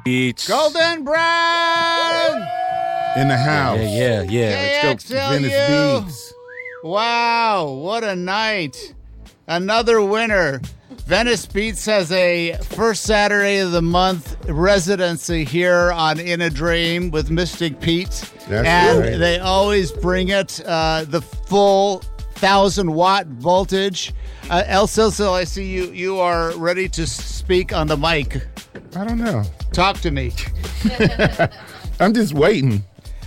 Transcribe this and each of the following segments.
Beats. Golden Brown! In the house. Yeah. Let's go. KXLU. Venice Beats. Wow, what a night. Another winner. Venice Beats has a first Saturday of the month residency here on In a Dream with Mystic Pete. That's right. They always bring it, the full 1,000-watt voltage. El Silsil, I see you are ready to speak on the mic. I don't know. Talk to me. I'm just waiting.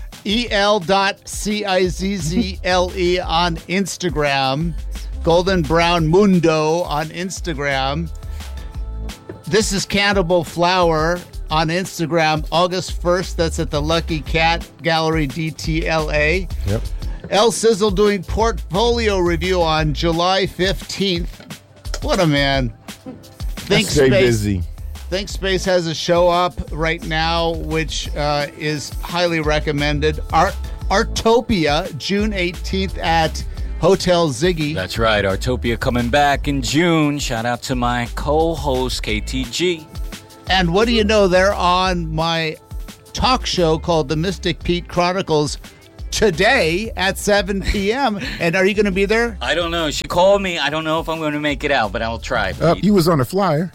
EL.CIZZLE on Instagram. Golden Brown Mundo on Instagram. This is Cannibal Flower on Instagram, August 1st. That's at the Lucky Cat Gallery DTLA. Yep. El Sizzle doing portfolio review on July 15th. What a man. Stay busy. Think Space has a show up right now, which is highly recommended. Artopia, June 18th at Hotel Ziggy. That's right. Artopia coming back in June. Shout out to my co-host, KTG. And what do you know? They're on my talk show called The Mystic Pete Chronicles today at 7 p.m. And are you going to be there? I don't know. She called me. I don't know if I'm going to make it out, but I'll try. You was on the flyer.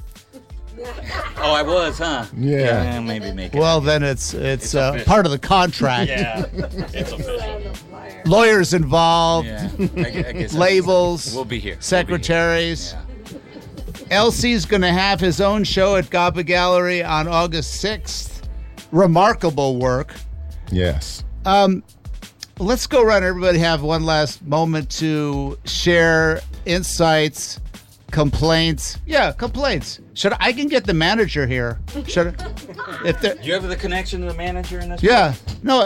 Oh, I was, huh? Yeah. Maybe make it. Well, then it's part of the contract. Yeah, it's official. Lawyers involved, Yeah, I guess labels, we'll be here. secretaries. Yeah. LC's going to have his own show at GABA Gallery on August 6th. Remarkable work. Yes. Let's go around. Everybody have one last moment to share insights, complaints. Yeah, complaints. I can get the manager here. Do you have the connection to the manager in this? Yeah. No.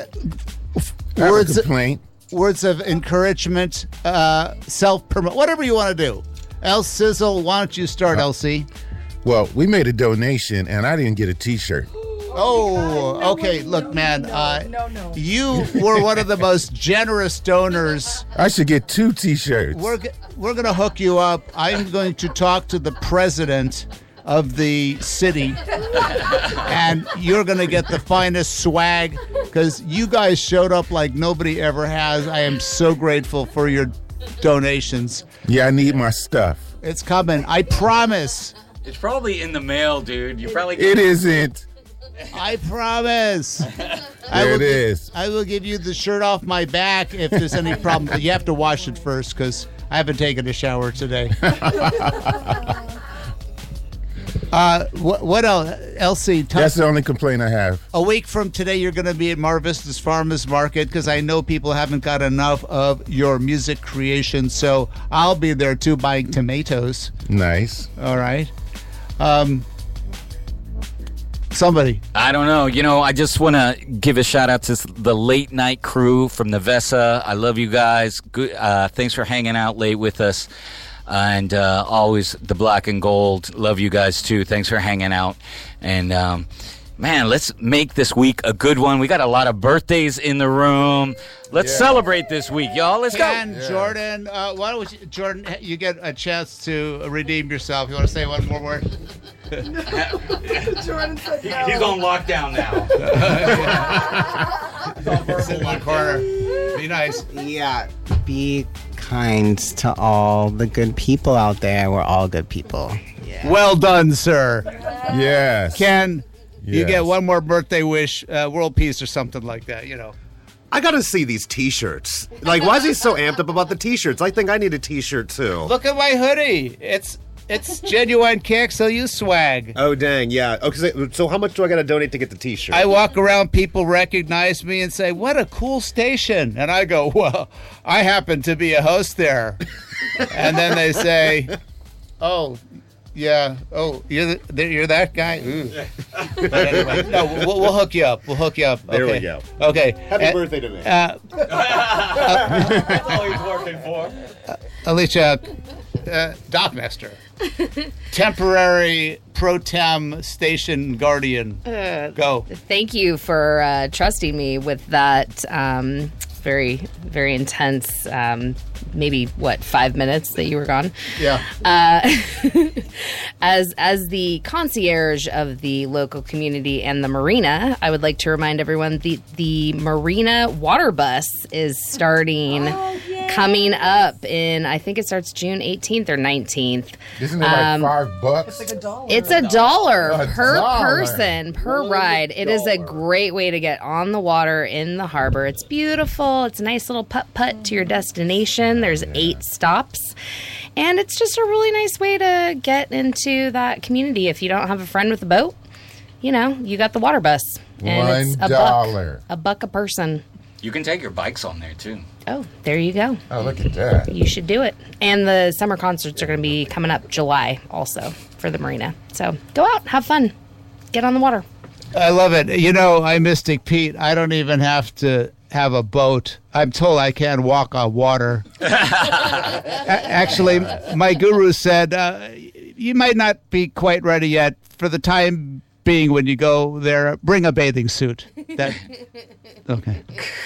Complaint. Words of encouragement, self-promote, whatever you want to do. El Sizzle, why don't you start, LC? Well, we made a donation, and I didn't get a T-shirt. Oh, okay. Look, man, No. you were one of the most generous donors. I should get 2 T-shirts. We're going to hook you up. I'm going to talk to the president of the city, and you're going to get the finest swag because you guys showed up like nobody ever has. I am so grateful for your donations. Yeah, I need my stuff. It's coming. I promise. It's probably in the mail, dude. You probably. It isn't. I promise. There it is. I will give you the shirt off my back if there's any problem. But you have to wash it first because I haven't taken a shower today. What else? LC, That's the only complaint I have. a week from today, you're going to be at Mar Vista's Farmers Market because I know people haven't got enough of your music creation. So I'll be there too buying tomatoes. Nice. All right. Somebody. I don't know. I just want to give a shout out to the late night crew from Nevessa. I love you guys. Good. Thanks for hanging out late with us. And always the black and gold. Love you guys too. Thanks for hanging out. And man, let's make this week a good one. We got a lot of birthdays in the room. Let's celebrate this week, y'all. Let's Ken, go. Jordan, why don't you, Jordan, you get a chance to redeem yourself. You want to say one more word? Jordan said no. He's on lockdown now. Sit in one corner. Be nice. Yeah, be kind to all the good people out there. We're all good people. Yeah. Well done, sir. Yes. Ken, you Yes. get one more birthday wish, world peace or something like that, I gotta see these T-shirts. Like, why is he so amped up about the T-shirts? I think I need a T-shirt too. Look at my hoodie. It's genuine KXLU swag. Oh dang, yeah. Okay, so how much do I gotta donate to get the T-shirt? I walk around, people recognize me and say, what a cool station. And I go, well, I happen to be a host there. And then they say, oh, yeah. Oh, you're that guy? Ooh. But anyway, no, we'll hook you up. We'll hook you up. There okay. we go. Okay. Happy birthday to me. That's all he's working for. Alicia, Dockmaster, temporary pro tem station guardian. Go. Thank you for trusting me with that very, very intense. Maybe 5 minutes that you were gone. Yeah. As the concierge of the local community and the marina, I would like to remind everyone the marina water bus is starting. Coming up I think it starts June 18th or 19th. Isn't it like $5? It's like $1. It's $1 per $1. person per ride. It is a great way to get on the water in the harbor. It's beautiful. It's a nice little putt-putt to your destination. There's 8 stops. And it's just a really nice way to get into that community. If you don't have a friend with a boat, you got the water bus. And it's $1. a buck a person. You can take your bikes on there, too. Oh, there you go. Oh, look at that. You should do it. And the summer concerts are going to be coming up July also for the marina. So go out, have fun, get on the water. I love it. I'm Mystic Pete. I don't even have to have a boat. I'm told I can walk on water. Actually, my guru said, you might not be quite ready yet. For the time being, when you go there, bring a bathing suit. Okay.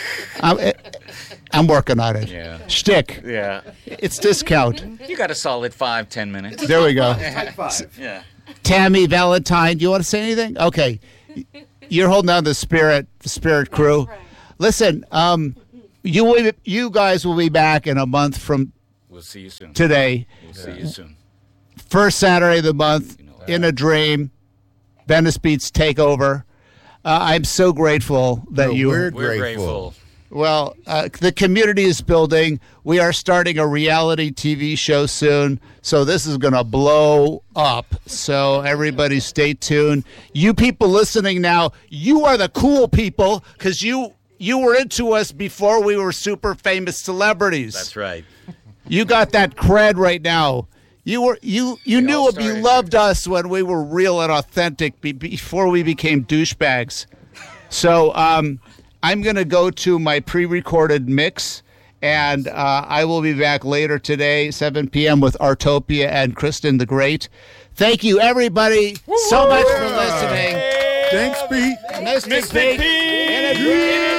I'm working on it. Yeah. Shtick. Yeah. It's discount. You got a solid 5-10 minutes. There we go. Type 5. Yeah. Tammy Valentine, do you want to say anything? Okay. You're holding on to the Spirit crew. Listen, you guys will be back in a month from We'll see you soon. today. We'll see you soon. First Saturday of the month, In a Dream, Venice Beats Takeover. I'm so grateful that We're We're grateful. grateful. Well, the community is building. We are starting a reality TV show soon, so this is going to blow up. So everybody stay tuned. You people listening now, you are the cool people because you were into us before we were super famous celebrities. That's right. You got that cred right now. You knew all you started loved us when we were real and authentic before we became douchebags. So I'm going to go to my pre-recorded mix, and I will be back later today, 7 p.m. with Artopia and Kristen the Great. Thank you, everybody, so much for listening. Thanks, Pete. Mystic Pete. In a Dream.